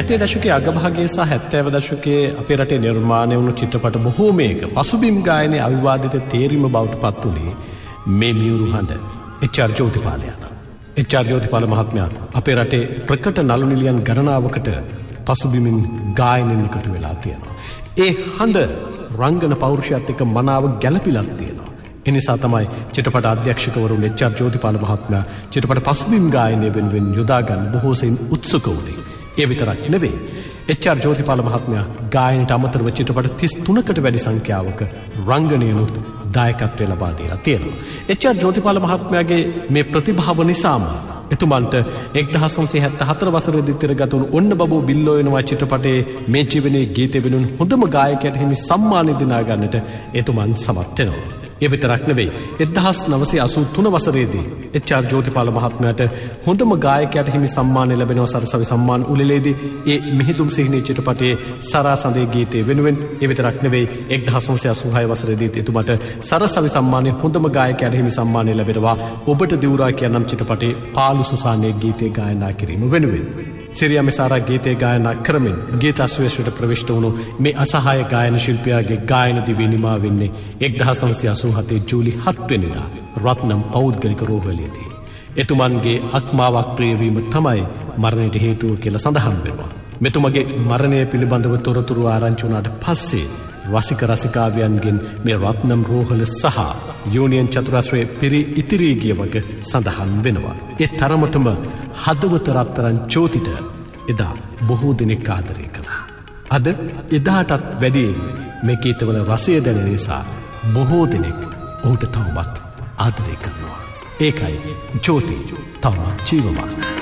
60 දශකයේ අගභාගයේ සහ 70 දශකයේ අපේ රටේ නිර්මාණය වුණු චිත්‍රපට බොහෝමයක පසුබිම් ගායනයේ අවිවාදිත තේරීම බවට පත් වුණේ මේ මියුරු හඬ එච්.ආර්. ජෝතිපාලයා. එච්.ආර්. ජෝතිපාල මහත්මයා අපේ රටේ ප්‍රකට නළු නිලියන් ගණනාවකට පසුබිමින් ගායනයෙන් එකතු වෙලා තියෙනවා. ඒ හඬ රංගන පෞරුෂයත් එක්ක මනාව ගැළපිලක් තියෙනවා. එනිසා තමයි චිත්‍රපට අධ්‍යක්ෂකවරුන් එච්.ආර්. ජෝතිපාල මහත්මයා චිත්‍රපට පසුබිම් ගායනය වෙනුවෙන් යොදා ගන්න බොහෝ සෙයින් උත්සුක වුණේ. ඒ විතරක් නෙවෙයි. එච්.ආර්. ජෝතිපාල මහත්මයා ගායනයට අමතරව චිත්‍රපට 33කට වැඩි සංඛ්‍යාවක රංගනයනුත් දායකත්වය ලබා දීලා තියෙනවා. එච්.ආර්. ජෝතිපාල මහත්මයාගේ මේ ප්‍රතිභාව නිසාම එතුමන්ට 1974 වසරේදී තිරගත වුණු ඔන්න බබෝ බිල්ලෝ වෙනවා චිත්‍රපටයේ මේ ජීවනයේ ගීතය වෙනුවෙන් හොඳම ගායකයාට හිමි සම්මානය දිනා ගන්නට එතුමන් සමත් වෙනවා. ඒ විතරක් නෙවෙයි 1983 වසරේදී එච්.ආර්. ජෝතිපාල මහත්මයාට හොඳම ගායකයාට හිමි සම්මානය ලැබෙනවා සරසවි සම්මාන උළෙලේදී. ඒ මිහිඳුන් සිහිනේ චිත්‍රපටයේ සරාසඳේ ගීතය වෙනුවෙන්. ඒ විතරක් නෙවෙයි 1986 වසරේදී එතුමට සරසවි සම්මානයේ හොඳම ගායකයාට හිමි සම්මානය ලැබෙනවා ඔබට දිවුරා කියන නම් චිත්‍රපටයේ පාලු සුසානේ ගීතය ගායනා කිරීම වෙනුවෙන්. සිරියා මිසාරා ගීතය ගායනා කරමින් ගීත අස්වැෂයට ප්‍රවිෂ්ඨ වුණු මේ අසහාය ගායන ශිල්පියාගේ ගායන දිවිය නිමා වෙන්නේ 1987 ජූලි 7 වෙනිදා රත්නම් පෞද්ගලික රෝහලේදී. එතුමන්ගේ අක්මාවක් ප්‍රියවීම තමයි මරණයට හේතුව කියලා සඳහන් වෙනවා. මෙතුමගේ මරණය පිළිබඳව තොරතුරු ආරංචි වුණාට පස්සේ රසික රසිකාවියන්ගෙන් මේ රත්නම් රෝහල සහ යූනියන් චතුරස්‍රයේ පිරි ඉතිරී ගිය වගේ සඳහන් වෙනවා. ඒ තරමටම හදවත රත්තරන් චෝතිට එදා බොහෝ දෙනෙක් ආදරය කළා. අද එදාටත් වැඩි මේ ගීතවල රසය දැනෙන නිසා බොහෝ දෙනෙක් ඔහුට තවමත් ආදරය කරනවා. ඒකයි චෝති තවමත් ජීවමාන.